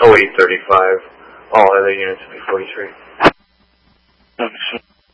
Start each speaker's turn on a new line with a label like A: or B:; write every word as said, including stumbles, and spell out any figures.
A: oh eight thirty-five. All other units would be forty-three.